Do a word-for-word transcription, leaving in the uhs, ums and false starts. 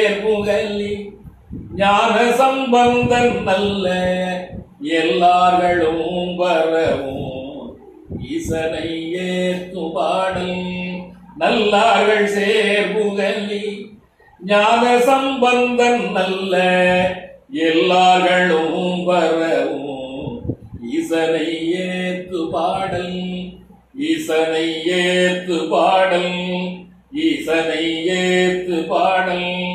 புகழி ஞான சம்பந்தன் நல்ல எல்லார்களும் வரவும் ஈசனை ஏத்து பாடல் நல்லார்கள் சேர்புகழி ஞான சம்பந்தன் நல்ல எல்லார்களும் வரவும் ஈசனை ஏத்து பாடல் ஈசனை ஏத்து பாடல் ஈசனை ஏத்து பாடல்